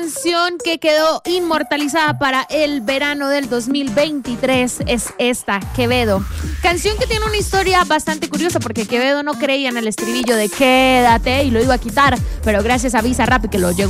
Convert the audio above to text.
canción que quedó inmortalizada para el verano del 2023 es esta, Quevedo. Canción que tiene una historia bastante curiosa porque Quevedo no creía en el estribillo de quédate y lo iba a quitar, pero gracias a Bizarrap que lo llegó